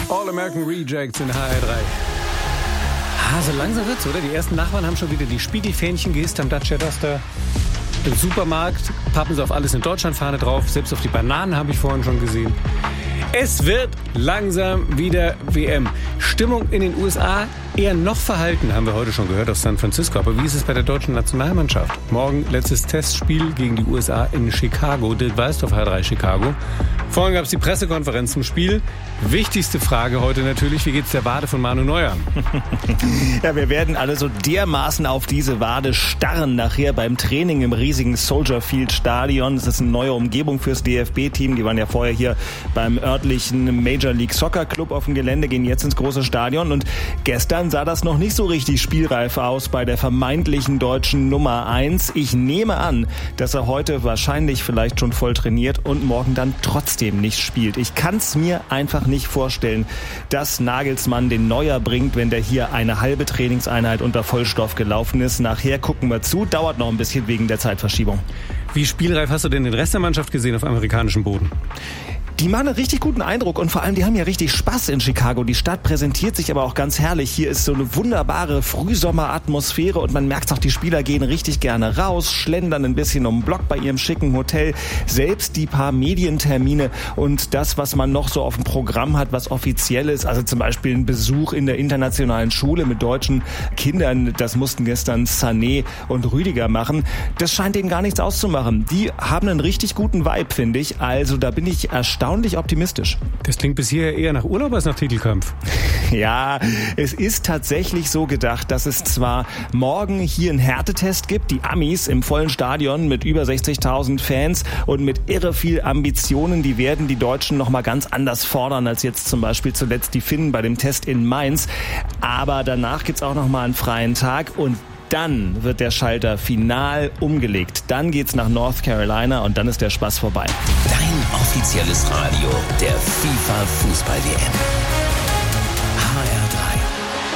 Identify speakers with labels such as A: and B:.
A: All-American Rejects in HR3. So langsam wird's, oder? Die ersten Nachbarn haben schon wieder die Spiegelfähnchen gehisst am Dacia Duster. Im Supermarkt pappen sie auf alles in Deutschland-Fahne drauf. Selbst auf die Bananen habe ich vorhin schon gesehen. Es wird langsam wieder WM. Stimmung in den USA eher noch verhalten, haben wir heute schon gehört aus San Francisco. Aber wie ist es bei der deutschen Nationalmannschaft? Morgen letztes Testspiel gegen die USA in Chicago. Dirk Weißdorf, HR3 Chicago. Vorhin gab es die Pressekonferenz zum Spiel. Wichtigste Frage heute natürlich, wie geht's der Wade von Manu Neuer?
B: Ja, wir werden alle so dermaßen auf diese Wade starren nachher beim Training im riesigen Soldier Field Stadion. Es ist eine neue Umgebung fürs DFB-Team. Die waren ja vorher hier beim örtlichen Major League Soccer Club auf dem Gelände, gehen jetzt ins große Stadion. Und gestern sah das noch nicht so richtig spielreif aus bei der vermeintlichen deutschen Nummer 1. Ich nehme an, dass er heute wahrscheinlich vielleicht schon voll trainiert und morgen dann trotzdem nicht spielt. Ich kann es mir einfach nicht vorstellen, dass Nagelsmann den Neuer bringt, wenn der hier eine halbe Trainingseinheit unter Vollstoff gelaufen ist. Nachher gucken wir zu. Dauert noch ein bisschen wegen der Zeitverschiebung.
A: Wie spielreif hast du denn den Rest der Mannschaft gesehen auf amerikanischem Boden?
B: Die machen einen richtig guten Eindruck und vor allem, die haben ja richtig Spaß in Chicago. Die Stadt präsentiert sich aber auch ganz herrlich. Hier ist so eine wunderbare Frühsommeratmosphäre und man merkt auch, die Spieler gehen richtig gerne raus, schlendern ein bisschen um den Block bei ihrem schicken Hotel. Selbst die paar Medientermine und das, was man noch so auf dem Programm hat, was offiziell ist, also zum Beispiel ein Besuch in der internationalen Schule mit deutschen Kindern, das mussten gestern Sané und Rüdiger machen. Das scheint denen gar nichts auszumachen. Die haben einen richtig guten Vibe, finde ich. Also da bin ich erstaunlich optimistisch.
A: Das klingt bis hierher eher nach Urlaub als nach Titelkampf.
B: Ja, es ist tatsächlich so gedacht, dass es zwar morgen hier einen Härtetest gibt, die Amis im vollen Stadion mit über 60.000 Fans und mit irre viel Ambitionen, die werden die Deutschen noch mal ganz anders fordern als jetzt zum Beispiel zuletzt die Finnen bei dem Test in Mainz. Aber danach gibt's auch noch mal einen freien Tag und dann wird der Schalter final umgelegt. Dann geht's nach North Carolina und dann ist der Spaß vorbei.
C: Dein offizielles Radio der FIFA Fußball-WM. HR3.